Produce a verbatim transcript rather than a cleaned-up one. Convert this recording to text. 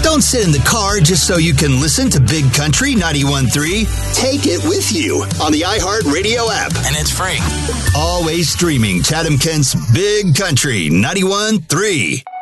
Don't sit in the car just so you can listen to Big Country ninety-one point three. Take it with you on the iHeartRadio app. And it's free. Always streaming Chatham Kent's Big Country ninety-one point three.